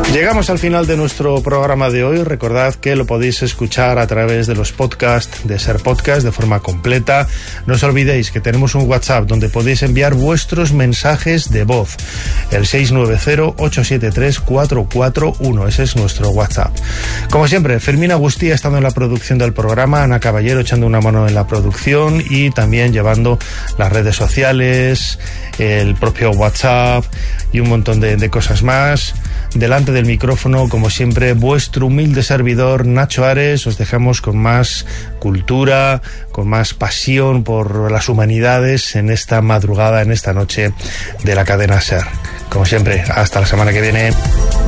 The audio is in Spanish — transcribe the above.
Llegamos al final de nuestro programa de hoy. Recordad que lo podéis escuchar a través de los podcasts de Ser Podcast de forma completa. No os olvidéis que tenemos un WhatsApp donde podéis enviar vuestros mensajes de voz. El 690-873-441. Ese es nuestro WhatsApp. Como siempre, Fermín Agustí estando en la producción del programa, Ana Caballero echando una mano en la producción y también llevando las redes sociales, el propio WhatsApp y un montón de cosas más. Delante del micrófono, como siempre, vuestro humilde servidor Nacho Ares. Os dejamos con más cultura, con más pasión por las humanidades en esta madrugada, en esta noche de la cadena SER. Como siempre, hasta la semana que viene.